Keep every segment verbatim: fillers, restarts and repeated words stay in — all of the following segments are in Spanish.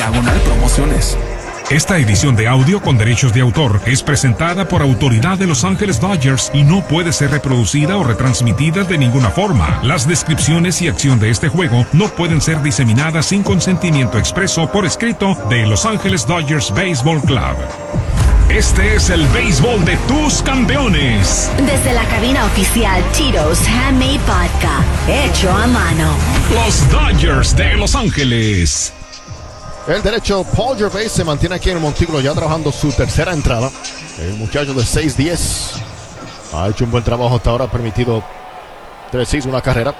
diagonal promociones. Esta edición de audio con derechos de autor es presentada por autoridad de Los Ángeles Dodgers y no puede ser reproducida o retransmitida de ninguna forma. Las descripciones y acción de este juego no pueden ser diseminadas sin consentimiento expreso por escrito de Los Ángeles Dodgers Baseball Club. Este es el béisbol de tus campeones. Desde la cabina oficial Tito's Handmade Vodka, hecho a mano. Los Dodgers de Los Ángeles. El derecho Paul Gervais se mantiene aquí en el montículo ya trabajando su tercera entrada. El muchacho de seis diez ha hecho un buen trabajo hasta ahora, ha permitido tres hits, una carrera.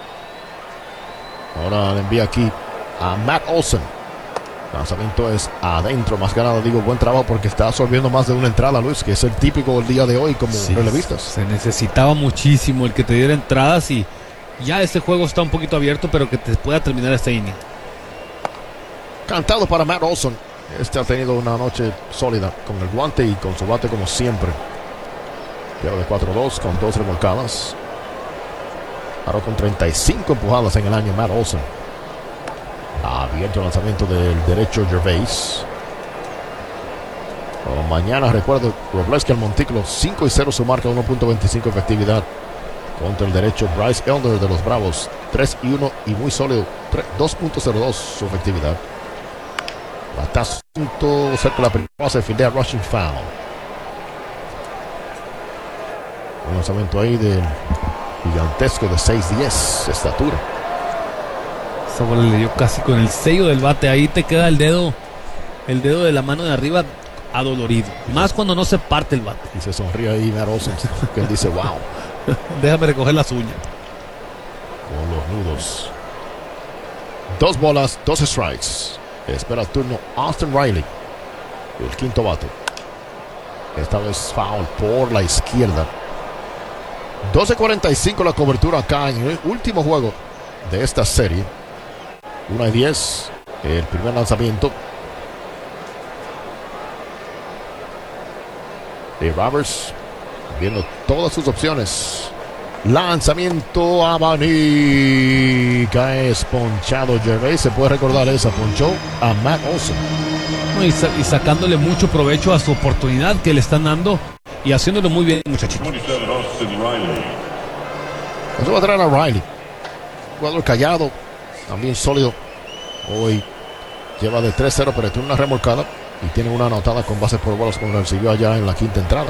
Ahora le envía aquí a Matt Olson. Lanzamiento es adentro, más ganado, digo, buen trabajo porque está absorbiendo más de una entrada, Luis, que es el típico del día de hoy como sí, relevistas. Se necesitaba muchísimo el que te diera entradas y ya este juego está un poquito abierto, pero que te pueda terminar este inning. Cantado para Matt Olson. Este ha tenido una noche sólida con el guante y con su bate como siempre. Pero de cuatro dos con dos remolcadas. Ahora con treinta y cinco empujadas en el año Matt Olson. Abierto el lanzamiento del derecho Gervais. Oh, mañana recuerdo Robleski al montículo cinco y cero su marca, uno punto veinticinco efectividad. Contra el derecho Bryce Elder de los Bravos, tres y uno y muy sólido, dos punto cero dos su efectividad. Batazo cerca de la primera base, fildea rushing foul. Un lanzamiento ahí del gigantesco de seis diez estatura. Esa bola le dio casi con el sello del bate. Ahí te queda el dedo, el dedo de la mano de arriba adolorido. Más cuando no se parte el bate. Y se sonríe ahí Matt Olson, que él dice wow. Déjame recoger las uñas. Con los nudos. Dos bolas, dos strikes. Espera el turno Austin Riley. El quinto bate. Esta vez foul por la izquierda. doce cuarenta y cinco la cobertura acá en el último juego de esta serie. uno y diez. El primer lanzamiento. De Roberts. Viendo todas sus opciones. Lanzamiento abanica. Es ponchado Gervais. Se puede recordar esa. Ponchó a Matt Olson. Y, sa- y sacándole mucho provecho a su oportunidad que le están dando. Y haciéndolo muy bien, muchachito. Eso va a traer a Riley. Jugador callado. También sólido. Hoy lleva de tres cero, pero tiene una remolcada. Y tiene una anotada con bases por bolas como recibió allá en la quinta entrada.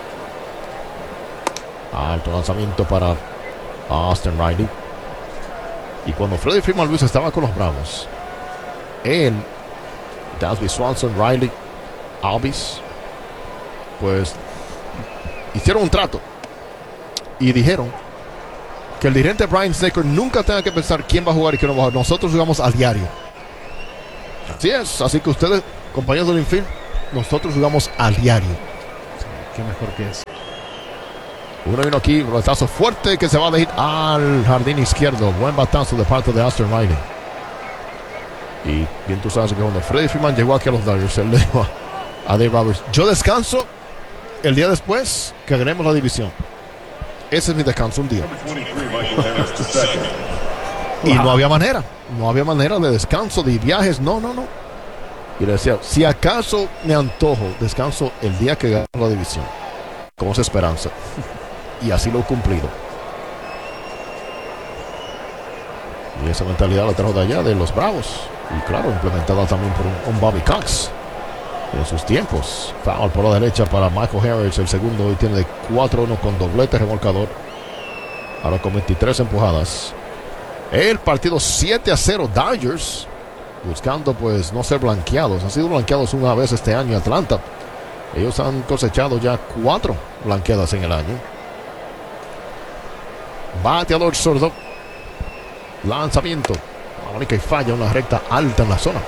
Alto lanzamiento para Austin Riley. Y cuando Freddie Freeman Luis estaba con los Bravos, él, Dansby Swanson, Riley, Albies, pues hicieron un trato y dijeron que el dirigente Brian Snitker nunca tenga que pensar quién va a jugar y quién no va a jugar. Nosotros jugamos a diario. Así es, así que ustedes, compañeros del infield, nosotros jugamos a diario. Qué mejor que eso. Uno y uno aquí, batazo fuerte que se va a ir al jardín izquierdo. Buen batazo de parte de Austin Riley. Y bien tú sabes que cuando Freddie Freeman llegó aquí a los Dodgers, él le dijo a, a Dave Roberts: yo descanso el día después que ganemos la división. Ese es mi descanso, un día. Y no había manera, no había manera de descanso, de viajes, no, no, no. Y le decía: si acaso me antojo, descanso el día que ganemos la división. Con esa esperanza. Y así lo he cumplido. Y esa mentalidad la trajo de allá, de los Bravos. Y claro, implementada también por un, un Bobby Cox en sus tiempos. Foul por la derecha para Michael Harris, el segundo. Hoy tiene de cuatro uno con doblete remolcador. Ahora con veintitrés empujadas. El partido siete a cero Dodgers. Buscando pues no ser blanqueados. Han sido blanqueados una vez este año Atlanta. Ellos han cosechado ya cuatro blanqueadas en el año. Bateador zurdo. Lanzamiento. Única y falla, una recta alta en la zona.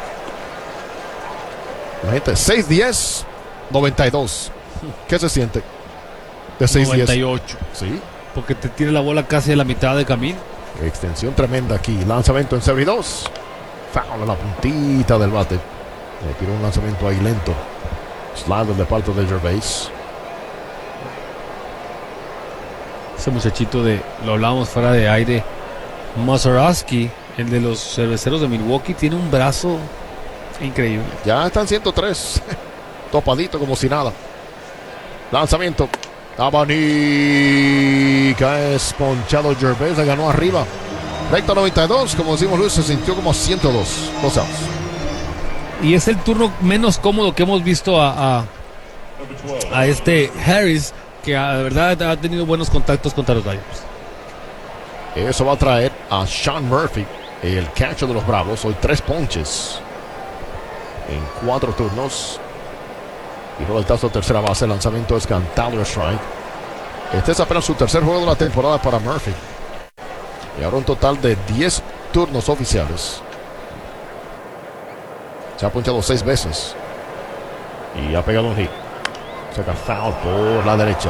La gente, seis diez, noventa y dos. ¿Qué se siente? De seis diez. noventa y ocho. Sí. Porque te tira la bola casi a la mitad de camino. Extensión tremenda aquí. Lanzamiento en cero y dos. Foul en la puntita del bate. Le tiró un lanzamiento ahí lento. Slider de parte de Gervais. Ese muchachito de, lo hablábamos fuera de aire, Mazeroski, el de los cerveceros de Milwaukee, tiene un brazo Increíble. Ya están ciento tres. Topadito como si nada. Lanzamiento. Abanica es ponchado. Gervais le ganó arriba. Recta noventa y dos. Como decimos, Luis, se sintió como ciento dos. Dos outs. Y es el turno menos cómodo que hemos visto a, a, a este Harris, que de verdad ha tenido buenos contactos contra los Dodgers. Eso va a traer a Sean Murphy, el catcher de los Bravos. Hoy tres ponches en cuatro turnos. Y luego el tazo de tercera base. El lanzamiento es cantado strike. Este es apenas su tercer juego de la temporada para Murphy. Y ahora un total de diez turnos oficiales. Se ha ponchado seis veces. Y ha pegado un hit. Saca foul por la derecha.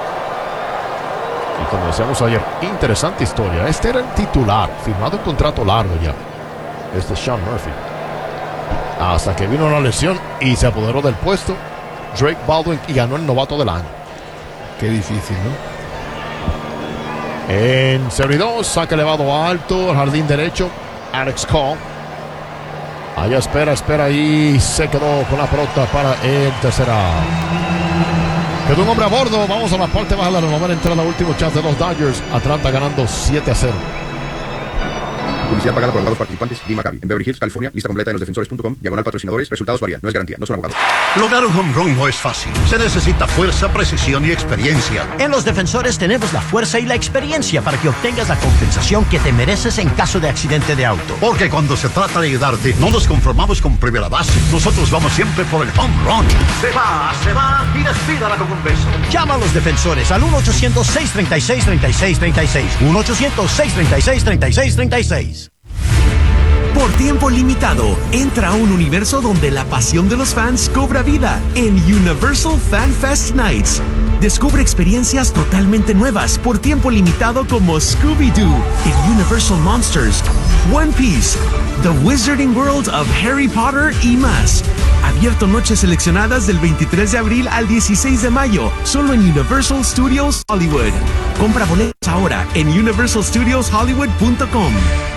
Y como decíamos ayer, interesante historia. Este era el titular, firmado un contrato largo ya. Este es Sean Murphy. Hasta que vino la lesión y se apoderó del puesto Drake Baldwin y ganó el novato del año. Qué difícil, ¿no? En serie dos, saque elevado alto, al jardín derecho. Alex Call. Allá espera, espera y se quedó con la pelota para el tercera. Quedó un hombre a bordo. Vamos a la parte baja de la novena entrada. Último chance de los Dodgers. Atlanta ganando siete a cero. Publicidad pagada por abogados participantes. Jim McCabe. En Beverly Hills, California. Lista completa en los defensores punto com. Diagonal patrocinadores. Resultados varían. No es garantía. No son abogados. Lograr un home run no es fácil. Se necesita fuerza, precisión y experiencia. En Los Defensores tenemos la fuerza y la experiencia para que obtengas la compensación que te mereces en caso de accidente de auto. Porque cuando se trata de ayudarte, no nos conformamos con primera base. Nosotros vamos siempre por el home run. Se va, se va y despídala con un beso. Llama a Los Defensores al uno ochocientos, seiscientos treinta y seis, treinta y seis treinta y seis. uno ochocientos, seiscientos treinta y seis, treinta y seis treinta y seis. Por tiempo limitado, entra a un universo donde la pasión de los fans cobra vida en Universal Fan Fest Nights. Descubre experiencias totalmente nuevas por tiempo limitado como Scooby-Doo, el Universal Monsters, One Piece, The Wizarding World of Harry Potter y más. Abierto noches seleccionadas del veintitrés de abril al dieciséis de mayo, solo en Universal Studios Hollywood. Compra boletos ahora en universal studios hollywood punto com.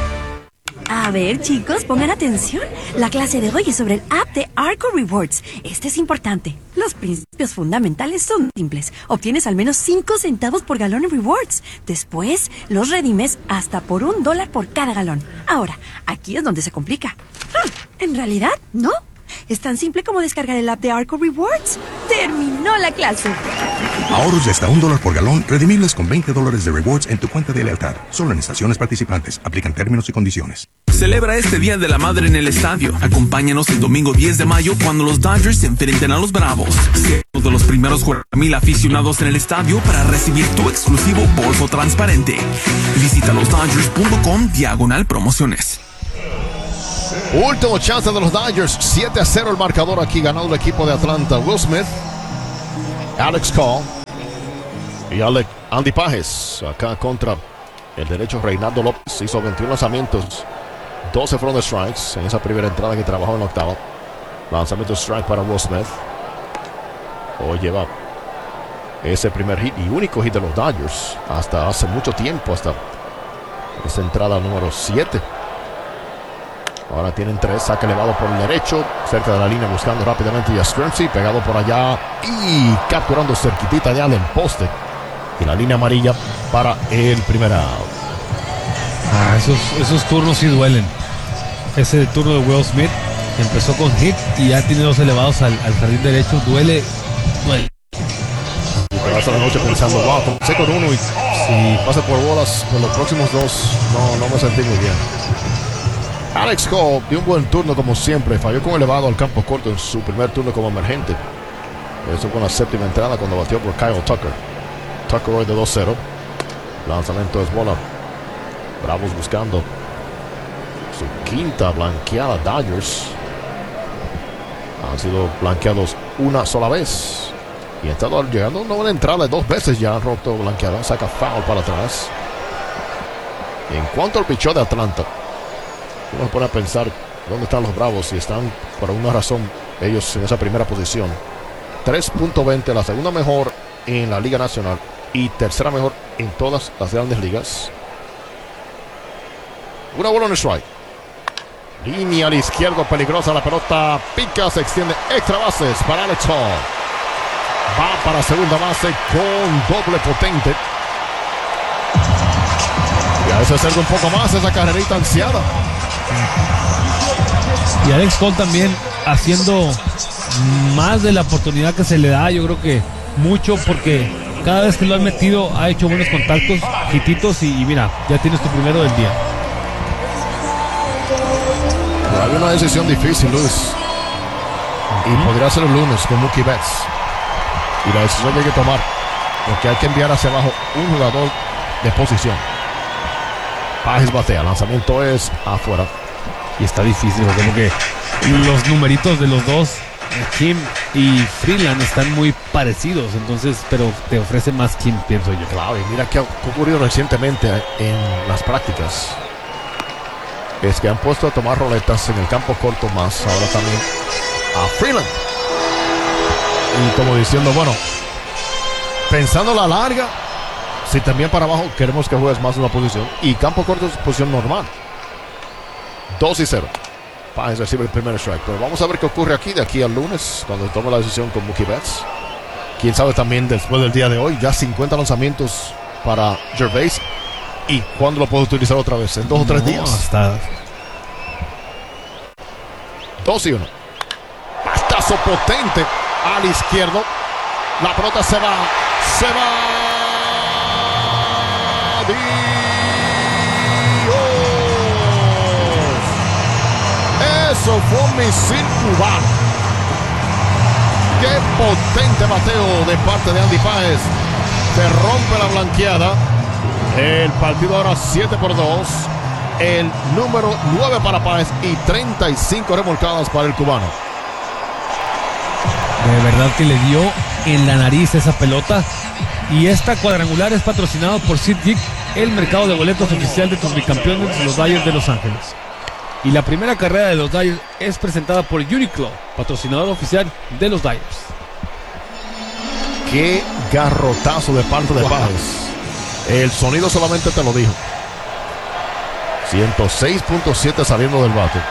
A ver, chicos, pongan atención. La clase de hoy es sobre el app de Arco Rewards. Este es importante. Los principios fundamentales son simples. Obtienes al menos cinco centavos por galón en rewards. Después, los redimes hasta por un dólar por cada galón. Ahora, aquí es donde se complica. Ah, en realidad, no. Es tan simple como descargar el app de Arco Rewards. ¡Terminó la clase! Ahorros de hasta un dólar por galón, redimibles con veinte dólares de rewards en tu cuenta de lealtad. Solo en estaciones participantes. Aplican términos y condiciones. Celebra este Día de la Madre en el estadio. Acompáñanos el domingo diez de mayo cuando los Dodgers se enfrenten a los Bravos. Sé uno de los primeros cuarenta mil aficionados en el estadio para recibir tu exclusivo bolso transparente. Visita los dodgers punto com diagonal promociones. Último chance de los Dodgers. siete a cero el marcador aquí, ganando el equipo de Atlanta. Will Smith, Alex Call y Alec, Andy Pajes acá contra el derecho Reinaldo López. Hizo veintiún lanzamientos, doce fueron de strikes en esa primera entrada que trabajó en la octava. Lanzamiento strike para Will Smith. Hoy lleva ese primer hit y único hit de los Dodgers hasta hace mucho tiempo, hasta esa entrada número siete. Ahora tienen tres, saque elevado por el derecho, cerca de la línea buscando rápidamente a Stremsy, pegado por allá y capturando cerquitita de Allen poste. Y la línea amarilla para el primer out. Ah, esos, esos turnos sí duelen. Ese turno de Will Smith que empezó con hit y ya tiene dos elevados al, al jardín derecho, duele, duele. Y te vas a la noche pensando, wow, comencé con uno y si pasa por bolas, con los próximos dos, no, no me sentí muy bien. Alex Cole dio un buen turno como siempre, falló con elevado al campo corto en su primer turno como emergente. Eso fue la séptima entrada cuando batió por Kyle Tucker. Tucker hoy de dos cero. Lanzamiento es bola. Bravos buscando su quinta blanqueada. Dodgers han sido blanqueados una sola vez y han estado llegando a una buena entrada dos veces ya han roto blanqueada. Saca foul para atrás. En cuanto al picheo de Atlanta, uno se pone a pensar dónde están los Bravos y están por alguna razón ellos en esa primera posición. tres punto veinte, la segunda mejor en la Liga Nacional y tercera mejor en todas las grandes ligas. Una bola en strike. Línea al izquierdo, peligrosa la pelota. Pica, se extiende. Extra bases para Alex Hall. Va para segunda base con doble potente. Y a veces acerca un poco más esa carrerita ansiada. Y Alex Hall también haciendo más de la oportunidad que se le da. Yo creo que mucho, porque cada vez que lo han metido ha hecho buenos contactos, hititos, y, y mira, ya tienes tu primero del día. Pero hay una decisión difícil, Luis. Y uh-huh. podría ser el lunes con Mookie Betts. Y la decisión que hay que tomar, porque hay que enviar hacia abajo un jugador de posición. Páez batea, lanzamiento es afuera. Y está difícil, porque los numeritos de los dos, Kim y Freeland, están muy parecidos, entonces, pero te ofrece más Kim, pienso yo. Claro, y mira qué ha ocurrido recientemente en las prácticas. Es que han puesto a tomar roletas en el campo corto más, ahora también a Freeland. Y como diciendo, bueno, pensando la larga, si también para abajo queremos que juegues más en una posición, y campo corto es posición normal. dos y cero. Páez recibe el primer strike. Pero vamos a ver qué ocurre aquí de aquí al lunes, cuando se tome la decisión con Mookie Betts. Quién sabe también después del día de hoy, ya cincuenta lanzamientos para Gervais. ¿Y cuándo lo puedo utilizar otra vez? ¿En dos o tres no, días? Hasta dos y uno. Bastazo potente al izquierdo. La pelota se va. Se va. Eso fue un misil cubano. Qué potente bateo de parte de Andy Páez. Se rompe la blanqueada. El partido ahora siete por dos. El número nueve para Páez y treinta y cinco remolcadas para el cubano. De verdad que le dio en la nariz esa pelota. Y esta cuadrangular es patrocinado por SeatGeek, el mercado de boletos oficial de tus bicampeones, los Dodgers de Los Ángeles. Y la primera carrera de los Dodgers es presentada por Uniqlo, patrocinador oficial de los Dodgers. Qué garrotazo de parte de wow. Páez. El sonido solamente te lo dijo. ciento seis punto siete saliendo del bate.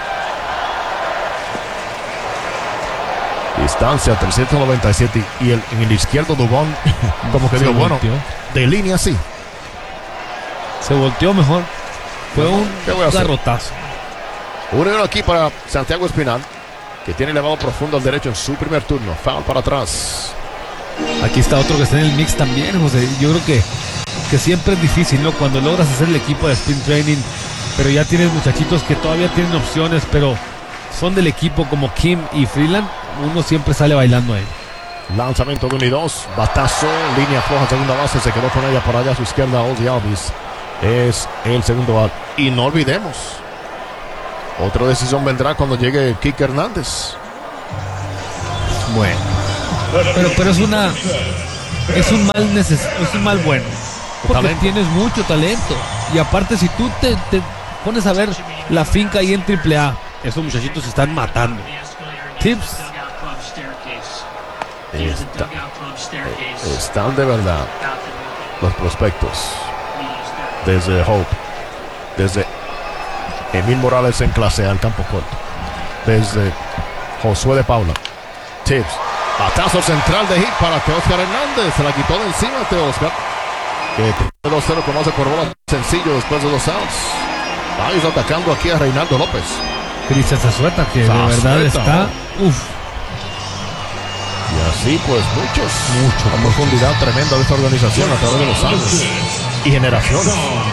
Distancia trescientos noventa y siete. Y el, en el izquierdo Dubón, como que digo, bueno, de línea sí. Se volteó mejor. Fue un garrotazo. uno uno aquí para Santiago Espinal, que tiene elevado profundo al derecho en su primer turno. Foul para atrás. Aquí está otro que está en el mix también, José. Yo creo que, que siempre es difícil, ¿no? Cuando logras hacer el equipo de sprint training, pero ya tienes muchachitos que todavía tienen opciones, pero son del equipo como Kim y Freeland, uno siempre sale bailando ahí. Lanzamiento de uno y dos, batazo, línea floja, segunda base, se quedó con ella por allá a su izquierda. Ozzy Albies es el segundo bat. Y no olvidemos, otra decisión vendrá cuando llegue Kike Hernández. Bueno, pero, pero es una es un mal neces es un mal bueno, porque talento. Tienes mucho talento, y aparte si tú te, te pones a ver la finca ahí en triple A, esos muchachitos se están matando. Tips Está, están de verdad los prospectos, desde Hope, desde Emil Morales en clase A, al campo corto, desde Josué de Paula. Tips, batazo central de hit para Teóscar Hernández, se la quitó de encima a Teóscar, que dos cero conoce por bola sencillo después de dos outs. Vamos atacando aquí a Reinaldo López. Cristian Zazueta, que Zazueta, de verdad está uff. Y así pues muchos, mucho, la profundidad tremenda de esta organización a través de los años y generaciones.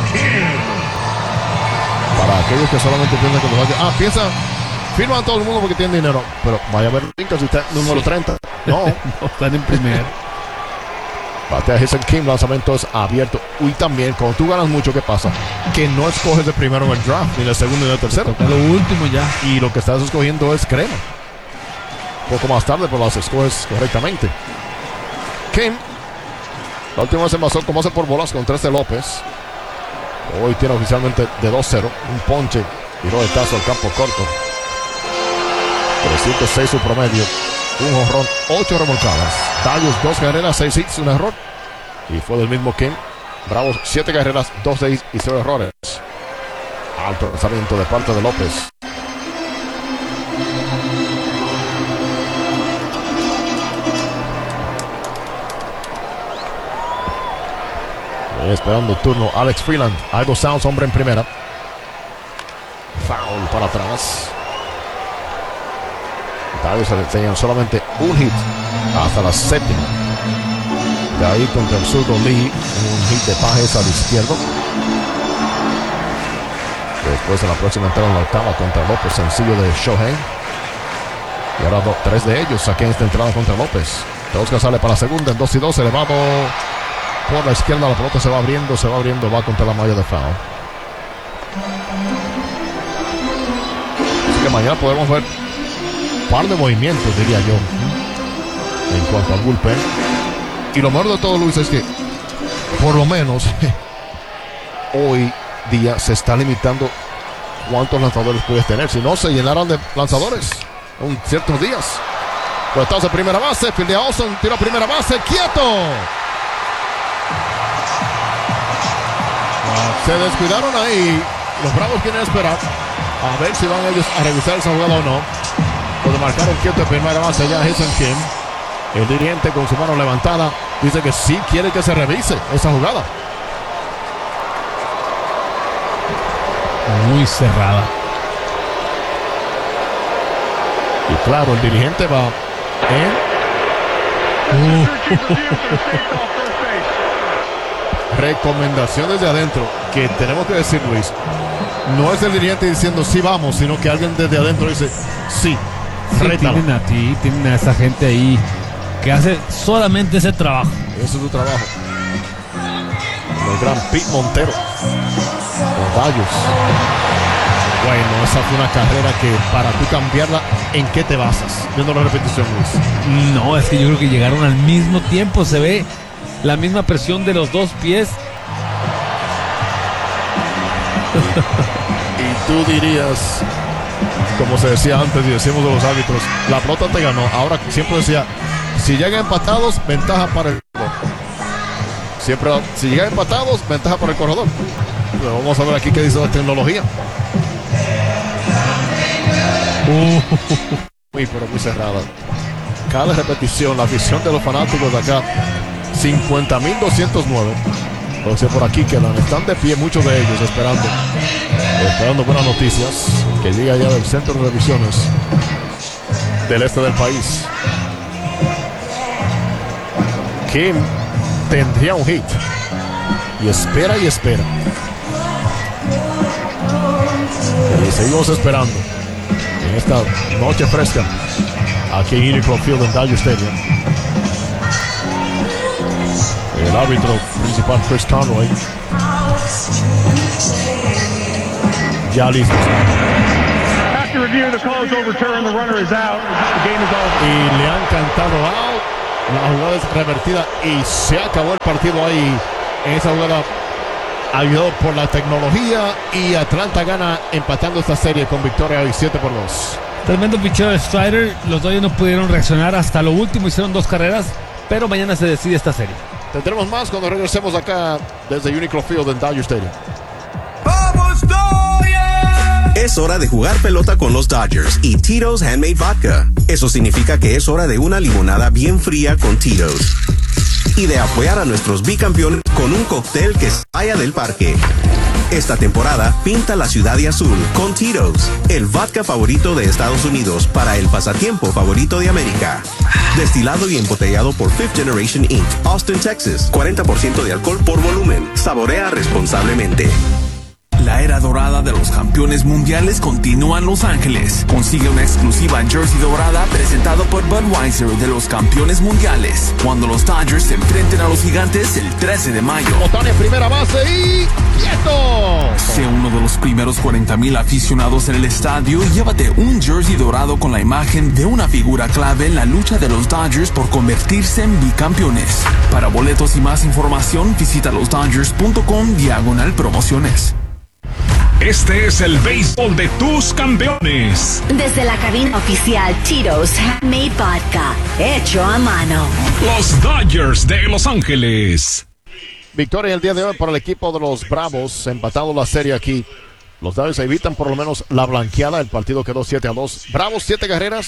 Para aquellos que solamente piensan que los vaya, ah, piensa, firman a todo el mundo porque tienen dinero, pero vaya a ver si está número treinta. No, no están en primer. Batea Jason Kim, lanzamiento es abierto. Y también, cuando tú ganas mucho, ¿qué pasa? Que no escoges de primero en el draft, ni de segundo ni de tercero. Lo último ya. Y lo que estás escogiendo es crema. Un poco más tarde, pero las escoges correctamente. Kim, la última vez se envasó como hace por bolas con tres de López. Hoy tiene oficialmente de dos cero. Un ponche, tiró de tazo al campo corto. trescientos seis su promedio. Un jonrón, ocho remolcadas. Tallos, dos carreras, seis hits, un error. Y fue del mismo Kim. Bravos, siete carreras, dos hits y cero errores. Alto lanzamiento de parte de López. Esperando el turno Alex Freeland. Algo Sounds, hombre en primera. Foul para atrás. Dodgers tenían solamente un hit hasta la séptima. De ahí contra el zurdo Lee, un hit de Pajes al izquierdo. Después en la próxima entrada en la octava contra López, sencillo de Shohei. Y ahora do, tres de ellos aquí en esta entrada contra López. Oscar sale para la segunda en dos y dos, elevado por la izquierda. La pelota se va abriendo, se va abriendo, va contra la malla de foul. Así que mañana podemos ver un par de movimientos, diría yo, en cuanto al bullpen. Y lo mejor de todo, Luis, es que por lo menos hoy día se está limitando cuántos lanzadores puedes tener. Si no, se llenaran de lanzadores en ciertos días. Pues estamos en primera base, fildea Olson, tiro a primera base, quieto. Se descuidaron ahí. Los Bravos quieren esperar a ver si van ellos a revisar esa jugada o no. Cuando marcaron quieto en primera base ya Jason Kim, el dirigente con su mano levantada dice que sí quiere que se revise esa jugada. Muy cerrada. Y claro, el dirigente va en uh. recomendaciones de adentro, que tenemos que decir, Luis, no es el dirigente diciendo sí vamos, sino que alguien desde adentro dice sí, sí, tienen a ti, tienen a esa gente ahí que hace solamente ese trabajo. Ese es su trabajo. El gran Pete Montero, los Dodgers. Bueno, esa fue una carrera que para tú cambiarla, ¿en qué te basas? Viendo la repetición, Luis. No, es que yo creo que llegaron al mismo tiempo. Se ve la misma presión de los dos pies. Y tú dirías, como se decía antes y decíamos de los árbitros, la pelota te ganó. Ahora siempre decía, si llegan empatados, ventaja para el corredor. Siempre, si llegan empatados, ventaja para el corredor. Pero vamos a ver aquí qué dice la tecnología. Uh, muy pero muy cerrada. Cada repetición, la afición de los fanáticos de acá, cincuenta mil doscientos nueve. O sea, por aquí quedan, están de pie muchos de ellos esperando, esperando buenas noticias que llega ya del centro de revisiones del este del país. Kim tendría un hit y espera y espera. Y seguimos esperando en esta noche fresca aquí en Uniclub Field en Dodger Stadium. El árbitro principal Chris Conroy ya listo. Y le han cantado out. La jugada es revertida y se acabó el partido ahí en esa jugada, ayudado por la tecnología, y Atlanta gana empatando esta serie con victoria hoy siete por dos. Tremendo picheo de Strider. Los Dodgers no pudieron reaccionar hasta lo último, hicieron dos carreras, pero mañana se decide esta serie. Tendremos más cuando regresemos acá desde Uniclub Field en Dodger Stadium. ¡Vamos, Dodgers! Es hora de jugar pelota con los Dodgers y Tito's Handmade Vodka. Eso significa que es hora de una limonada bien fría con Tito's. Y de apoyar a nuestros bicampeones con un cóctel que vaya del parque. Esta temporada, pinta la ciudad de azul con Tito's, el vodka favorito de Estados Unidos para el pasatiempo favorito de América. Destilado y embotellado por Fifth Generation incorporated, Austin, Texas. cuarenta por ciento de alcohol por volumen. Saborea responsablemente. La era dorada de los campeones mundiales continúa en Los Ángeles. Consigue una exclusiva jersey dorada presentado por Budweiser de los campeones mundiales, cuando los Dodgers se enfrenten a los Gigantes el trece de mayo. Otani en primera base y ¡quieto! Sé uno de los primeros cuarenta mil aficionados en el estadio y llévate un jersey dorado con la imagen de una figura clave en la lucha de los Dodgers por convertirse en bicampeones. Para boletos y más información, visita los dodgers punto com diagonal promociones. Este es el béisbol de tus campeones. Desde la cabina oficial Tito's Handmade Vodka, hecho a mano. Los Dodgers de Los Ángeles. Victoria el día de hoy para el equipo de los Bravos, empatado la serie aquí. Los Dodgers evitan por lo menos la blanqueada, el partido quedó siete a dos. Bravos siete carreras,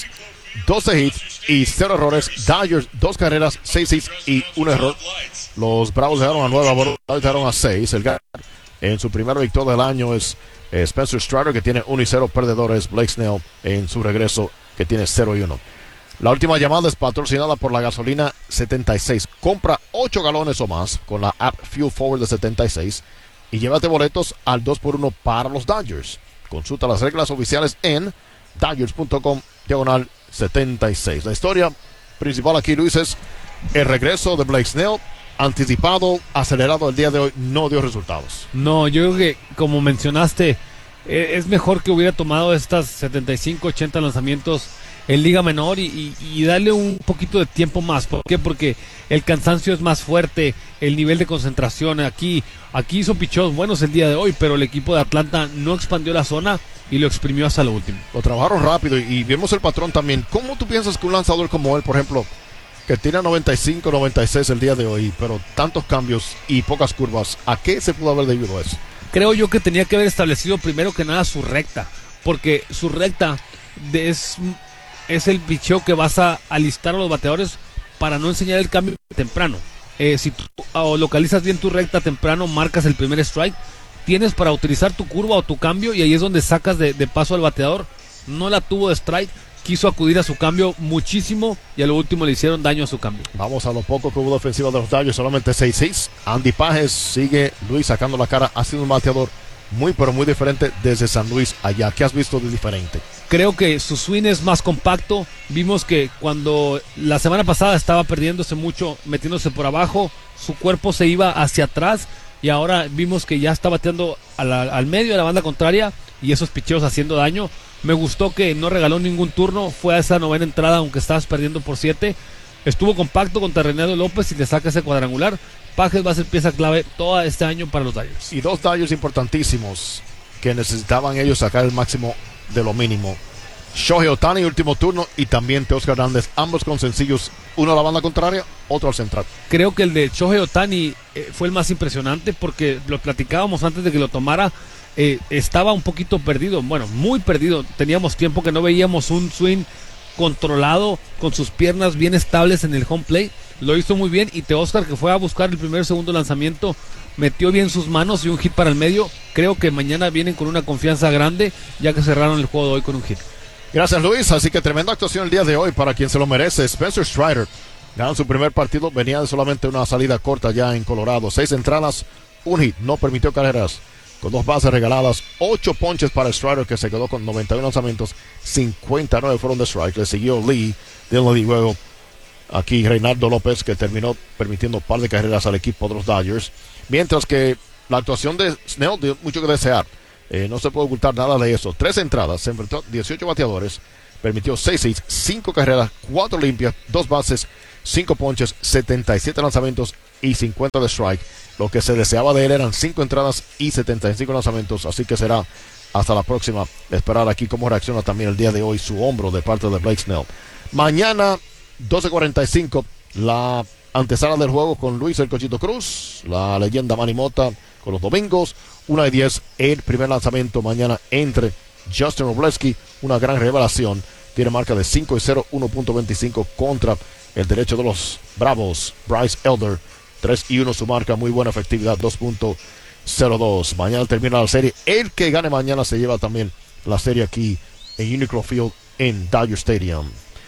doce hits y cero errores. Dodgers, dos carreras, seis hits y un error. Los Bravos dejaron a nueve, Bravos dejaron a seis. El ganador en su primera victoria del año es eh, Spencer Strider, que tiene uno y cero perdedores. Blake Snell en su regreso, que tiene cero y uno. La última llamada es patrocinada por la gasolina setenta y seis. Compra ocho galones o más con la app Fuel Forward de setenta y seis y llévate boletos al dos por uno para los Dodgers. Consulta las reglas oficiales en Dodgers punto com diagonal setenta y seis. La historia principal aquí, Luis, es el regreso de Blake Snell. Anticipado, acelerado el día de hoy, no dio resultados. No, yo creo que, como mencionaste, eh, es mejor que hubiera tomado estas setenta y cinco, ochenta lanzamientos en Liga Menor y, y, y darle un poquito de tiempo más. ¿Por qué? Porque el cansancio es más fuerte, el nivel de concentración. Aquí, aquí hizo picheos buenos el día de hoy, pero el equipo de Atlanta no expandió la zona y lo exprimió hasta lo último. Lo trabajaron rápido y, y vemos el patrón también. ¿Cómo tú piensas que un lanzador como él, por ejemplo, que tira noventa y cinco, noventa y seis el día de hoy, pero tantos cambios y pocas curvas, ¿a qué se pudo haber debido eso? Creo yo que tenía que haber establecido primero que nada su recta, porque su recta de es... es el picheo que vas a alistar a los bateadores para no enseñar el cambio temprano. Eh, si tú oh, localizas bien tu recta temprano, marcas el primer strike, tienes para utilizar tu curva o tu cambio y ahí es donde sacas de, de paso al bateador. No la tuvo de strike, quiso acudir a su cambio muchísimo y a lo último le hicieron daño a su cambio. Vamos a lo poco que hubo de ofensiva de los Dodgers, solamente seis seis. Andy Pages sigue, Luis, sacando la cara, ha sido un bateador muy pero muy diferente desde San Luis allá. ¿Qué has visto de diferente? Creo que su swing es más compacto. Vimos que cuando la semana pasada estaba perdiéndose mucho, metiéndose por abajo, su cuerpo se iba hacia atrás y ahora vimos que ya está bateando a la, al medio de la banda contraria y esos picheos haciendo daño. Me gustó que no regaló ningún turno, fue a esa novena entrada aunque estabas perdiendo por siete. Estuvo compacto contra Reynaldo López y le saca ese cuadrangular. Pages va a ser pieza clave todo este año para los Dodgers. Y dos Dodgers importantísimos que necesitaban ellos sacar el máximo de lo mínimo. Shohei Ohtani, último turno, y también Teoscar Hernández, ambos con sencillos, uno a la banda contraria, otro al central. Creo que el de Shohei Ohtani eh, fue el más impresionante porque lo platicábamos antes de que lo tomara. Eh, estaba un poquito perdido, bueno, muy perdido. Teníamos tiempo que no veíamos un swing controlado, con sus piernas bien estables en el home plate. Lo hizo muy bien y Teoscar, que fue a buscar el primer o segundo lanzamiento, metió bien sus manos y un hit para el medio. Creo que mañana vienen con una confianza grande, ya que cerraron el juego de hoy con un hit. Gracias, Luis. Así que tremenda actuación el día de hoy para quien se lo merece. Spencer Strider ganó su primer partido, venía de solamente una salida corta ya en Colorado. Seis entradas, un hit, no permitió carreras, con dos bases regaladas, ocho ponches para Strider, que se quedó con noventa y uno lanzamientos, cincuenta y nueve fueron de strike. Le siguió Lee, Dylan Lee, luego aquí Reynaldo López, que terminó permitiendo un par de carreras al equipo de los Dodgers. Mientras que la actuación de Snell dio mucho que desear. Eh, no se puede ocultar nada de eso. Tres entradas, se enfrentó dieciocho bateadores, permitió seis hits, cinco carreras, cuatro limpias, dos bases, cinco ponches, setenta y siete lanzamientos y cincuenta de strike. Lo que se deseaba de él eran cinco entradas y setenta y cinco lanzamientos, así que será hasta la próxima esperar aquí cómo reacciona también el día de hoy su hombro de parte de Blake Snell. Mañana, doce cuarenta y cinco, la antesala del juego con Luis El Cochito Cruz, la leyenda Manny Mota con los domingos, una y diez, el primer lanzamiento mañana entre Justin Robleski, una gran revelación, tiene marca de cinco y cero, uno punto veinticinco contra el derecho de los Bravos, Bryce Elder, tres y uno su marca, muy buena efectividad, dos punto cero dos. Mañana termina la serie, el que gane mañana se lleva también la serie aquí en Unicron Field en Dodger Stadium.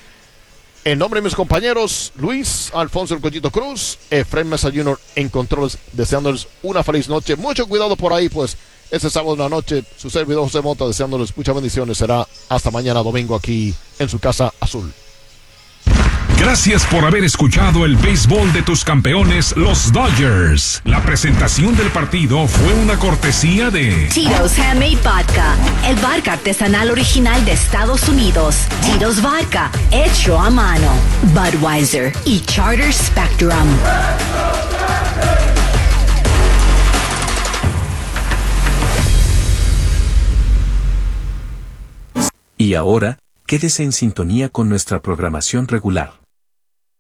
En nombre de mis compañeros, Luis Alfonso El Cochito Cruz, Efraín Mesa junior en controles, deseándoles una feliz noche. Mucho cuidado por ahí, pues este sábado en la noche, su servidor José Mota, deseándoles muchas bendiciones. Será hasta mañana domingo aquí en su casa azul. Gracias por haber escuchado el béisbol de tus campeones, los Dodgers. La presentación del partido fue una cortesía de Tito's Handmade Vodka, el vodka artesanal original de Estados Unidos. Tito's Vodka, hecho a mano. Budweiser y Charter Spectrum. Y ahora, quédese en sintonía con nuestra programación regular.